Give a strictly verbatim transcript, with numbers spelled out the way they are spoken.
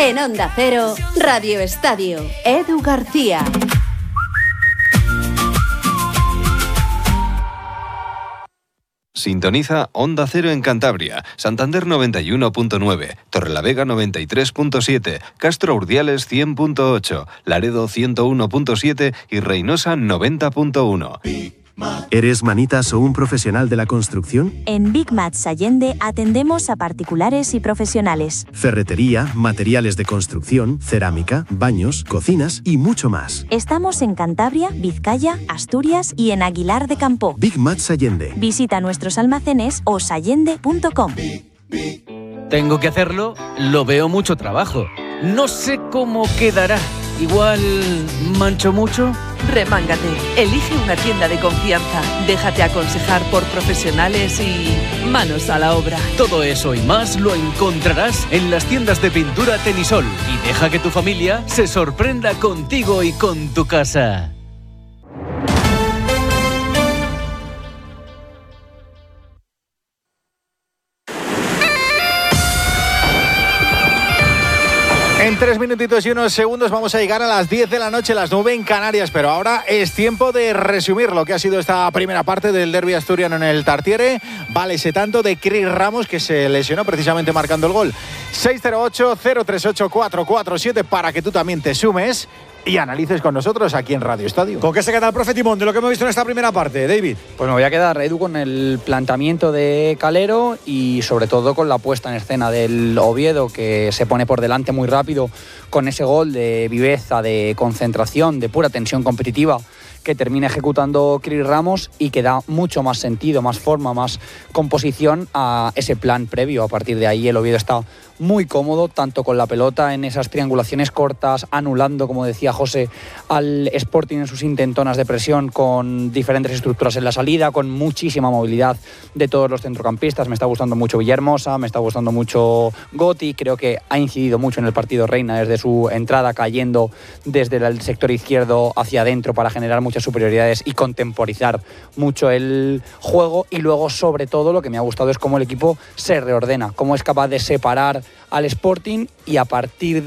En Onda Cero, Radio Estadio, Edu García. Sintoniza Onda Cero en Cantabria, Santander noventa y uno punto nueve, Torrelavega noventa y tres punto siete, Castro Urdiales cien punto ocho, Laredo ciento uno punto siete y Reynosa noventa punto uno. ¿Eres manitas o un profesional de la construcción? En Big Mats Allende atendemos a particulares y profesionales. Ferretería, materiales de construcción, cerámica, baños, cocinas y mucho más. Estamos en Cantabria, Vizcaya, Asturias y en Aguilar de Campoo. Big Mats Allende. Visita nuestros almacenes o sallende punto com. Tengo que hacerlo, lo veo mucho trabajo. No sé cómo quedará. Igual mancho mucho. Remángate, elige una tienda de confianza, déjate aconsejar por profesionales y manos a la obra. Todo eso y más lo encontrarás en las tiendas de pintura Tenisol y deja que tu familia se sorprenda contigo y con tu casa. En tres minutitos y unos segundos vamos a llegar a las diez de la noche, las nueve en Canarias, pero ahora es tiempo de resumir lo que ha sido esta primera parte del derbi asturiano en el Tartiere. Vale ese tanto de Cris Ramos, que se lesionó precisamente marcando el gol. seis cero ocho, cero tres ocho, cuatro cuatro siete para que tú también te sumes y analices con nosotros aquí en Radio Estadio. ¿Con qué se queda el profe Timón de lo que hemos visto en esta primera parte, David? Pues me voy a quedar, Edu, con el planteamiento de Calero y sobre todo con la puesta en escena del Oviedo, que se pone por delante muy rápido con ese gol de viveza, de concentración, de pura tensión competitiva que termina ejecutando Cris Ramos y que da mucho más sentido, más forma, más composición a ese plan previo. A partir de ahí el Oviedo está muy cómodo, tanto con la pelota en esas triangulaciones cortas, anulando, como decía José, al Sporting en sus intentonas de presión, con diferentes estructuras en la salida, con muchísima movilidad de todos los centrocampistas. Me está gustando mucho Villahermosa, me está gustando mucho Gotti, creo que ha incidido mucho en el partido Reina desde su entrada, cayendo desde el sector izquierdo hacia adentro para generar muchas superioridades y contemporizar mucho el juego. Y luego, sobre todo, lo que me ha gustado es cómo el equipo se reordena, cómo es capaz de separar al Sporting y a partir de